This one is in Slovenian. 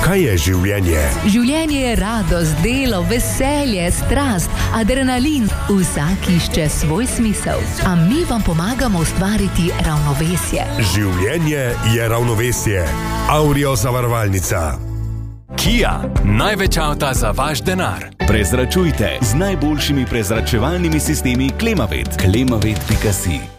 Kaj je življenje? Življenje je radost, delo, veselje, strast, adrenalin. Vsak išče svoj smisel. A mi vam pomagamo ustvariti ravnovesje. Življenje je ravnovesje. Aurio zavarovalnica. Kia, največ avta za vaš denar. Prezračujte z najboljšimi prezračevalnimi sistemi Klimavet. Klimavet.si